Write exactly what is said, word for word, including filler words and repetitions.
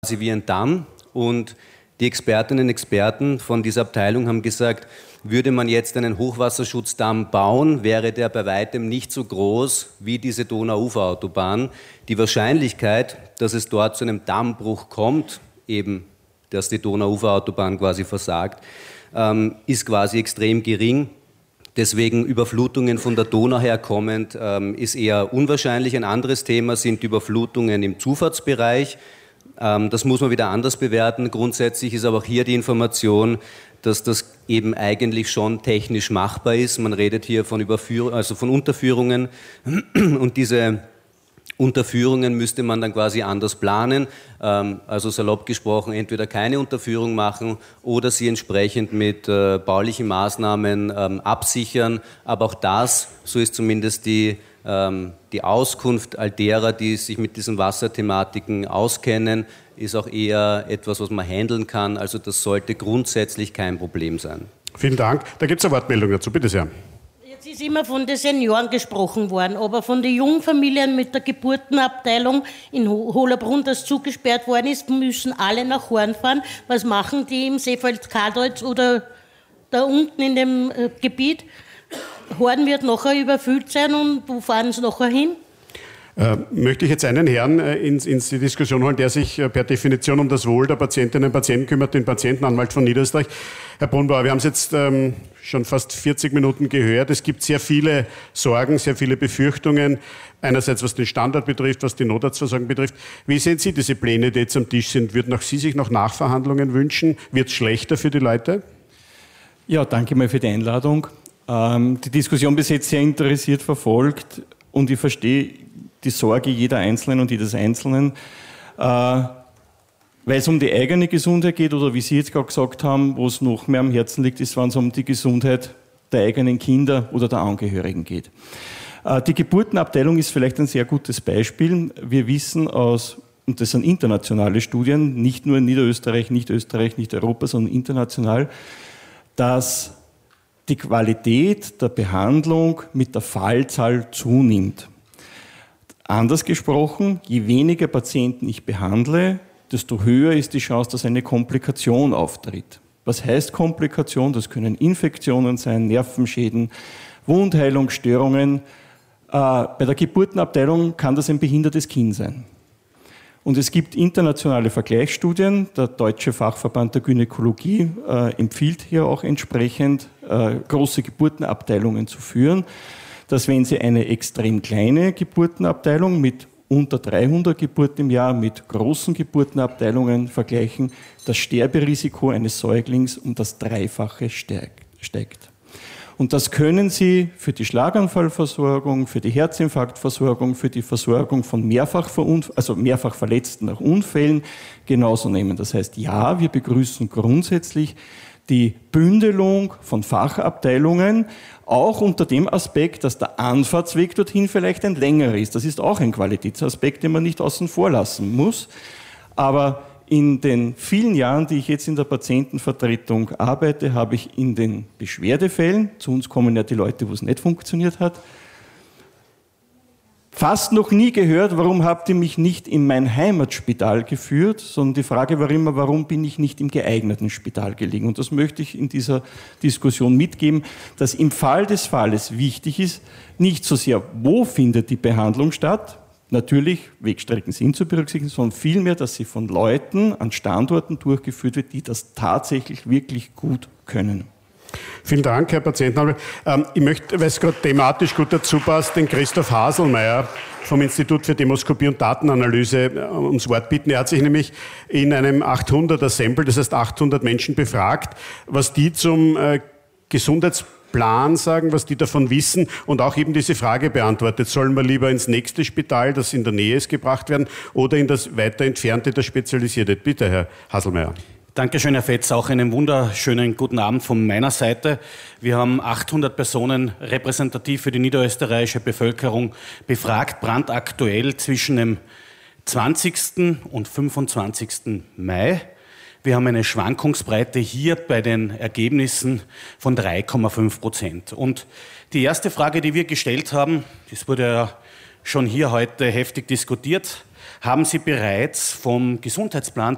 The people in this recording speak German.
wie ein Damm, und die Expertinnen und Experten von dieser Abteilung haben gesagt, würde man jetzt einen Hochwasserschutzdamm bauen, wäre der bei weitem nicht so groß wie diese Donau-Ufer-Autobahn. Die Wahrscheinlichkeit, dass es dort zu einem Dammbruch kommt, eben, dass die Donau-Ufer-Autobahn quasi versagt, ähm, ist quasi extrem gering. Deswegen Überflutungen von der Donau herkommend ähm, ist eher unwahrscheinlich. Ein anderes Thema sind Überflutungen im Zufahrtsbereich. Ähm, das muss man wieder anders bewerten. Grundsätzlich ist aber auch hier die Information, dass das eben eigentlich schon technisch machbar ist. Man redet hier von Überführ- also von Unterführungen, und diese Unterführungen müsste man dann quasi anders planen, ähm, also salopp gesprochen entweder keine Unterführung machen oder sie entsprechend mit äh, baulichen Maßnahmen ähm, absichern. Aber auch das, so ist zumindest die, ähm, die Auskunft all derer, die sich mit diesen Wasserthematiken auskennen, ist auch eher etwas, was man handeln kann. Also das sollte grundsätzlich kein Problem sein. Vielen Dank. Da gibt es eine Wortmeldung dazu. Bitte sehr. Jetzt ist immer von den Senioren gesprochen worden, aber von den Jungfamilien mit der Geburtenabteilung in Hohlerbrunn, das zugesperrt worden ist, müssen alle nach Horn fahren. Was machen die im Seefeld-Kadolz oder da unten in dem äh, Gebiet? Horn wird nachher überfüllt sein, und wo fahren sie nachher hin? Äh, möchte ich jetzt einen Herrn äh, ins, ins die Diskussion holen, der sich äh, per Definition um das Wohl der Patientinnen und Patienten kümmert, den Patientenanwalt von Niederösterreich. Herr Brunbauer, wir haben es jetzt ähm, schon fast vierzig Minuten gehört. Es gibt sehr viele Sorgen, sehr viele Befürchtungen. Einerseits, was den Standort betrifft, was die Notarztversorgung betrifft. Wie sehen Sie diese Pläne, die jetzt am Tisch sind? Würden auch Sie sich noch Nachverhandlungen wünschen? Wird es schlechter für die Leute? Ja, danke mal für die Einladung. Ähm, die Diskussion bis jetzt sehr interessiert verfolgt, und ich verstehe die Sorge jeder Einzelnen und jedes Einzelnen, äh, weil es um die eigene Gesundheit geht, oder wie Sie jetzt gerade gesagt haben, wo es noch mehr am Herzen liegt, ist, wenn es um die Gesundheit der eigenen Kinder oder der Angehörigen geht. Äh, die Geburtenabteilung ist vielleicht ein sehr gutes Beispiel. Wir wissen aus, und das sind internationale Studien, nicht nur in Niederösterreich, nicht Österreich, nicht Europa, sondern international, dass die Qualität der Behandlung mit der Fallzahl zunimmt. Anders gesprochen, je weniger Patienten ich behandle, desto höher ist die Chance, dass eine Komplikation auftritt. Was heißt Komplikation? Das können Infektionen sein, Nervenschäden, Wundheilungsstörungen. Äh, bei der Geburtenabteilung kann das ein behindertes Kind sein. Und es gibt internationale Vergleichsstudien. Der Deutsche Fachverband der Gynäkologie äh, empfiehlt hier auch entsprechend, äh, große Geburtenabteilungen zu führen, dass wenn Sie eine extrem kleine Geburtenabteilung mit unter dreihundert Geburten im Jahr mit großen Geburtenabteilungen vergleichen, das Sterberisiko eines Säuglings um das Dreifache steigt. Und das können Sie für die Schlaganfallversorgung, für die Herzinfarktversorgung, für die Versorgung von mehrfach, also mehrfach Verletzten nach Unfällen genauso nehmen. Das heißt, ja, wir begrüßen grundsätzlich die Bündelung von Fachabteilungen, auch unter dem Aspekt, dass der Anfahrtsweg dorthin vielleicht ein längerer ist. Das ist auch ein Qualitätsaspekt, den man nicht außen vor lassen muss. Aber in den vielen Jahren, die ich jetzt in der Patientenvertretung arbeite, habe ich in den Beschwerdefällen, zu uns kommen ja die Leute, wo es nicht funktioniert hat, fast noch nie gehört, warum habt ihr mich nicht in mein Heimatspital geführt, sondern die Frage war immer, warum bin ich nicht im geeigneten Spital gelegen? Und das möchte ich in dieser Diskussion mitgeben, dass im Fall des Falles wichtig ist, nicht so sehr, wo findet die Behandlung statt, natürlich, Wegstrecken sind zu berücksichtigen, sondern vielmehr, dass sie von Leuten an Standorten durchgeführt wird, die das tatsächlich wirklich gut können. Vielen Dank, Herr Patientenanwalt. Ähm, ich möchte, weil es gerade thematisch gut dazu passt, den Christoph Haselmeier vom Institut für Demoskopie und Datenanalyse äh, ums Wort bitten. Er hat sich nämlich in einem achthunderter Sample, das heißt achthundert Menschen befragt, was die zum äh, Gesundheitsplan sagen, was die davon wissen, und auch eben diese Frage beantwortet. Sollen wir lieber ins nächste Spital, das in der Nähe ist, gebracht werden, oder in das weiter entfernte, das spezialisierte? Bitte, Herr Haselmeier. Dankeschön, Herr Fetz. Auch einen wunderschönen guten Abend von meiner Seite. Wir haben achthundert Personen repräsentativ für die niederösterreichische Bevölkerung befragt, brandaktuell zwischen dem zwanzigsten und fünfundzwanzigsten Mai. Wir haben eine Schwankungsbreite hier bei den Ergebnissen von drei Komma fünf Prozent. Und die erste Frage, die wir gestellt haben, das wurde ja schon hier heute heftig diskutiert, haben Sie bereits vom Gesundheitsplan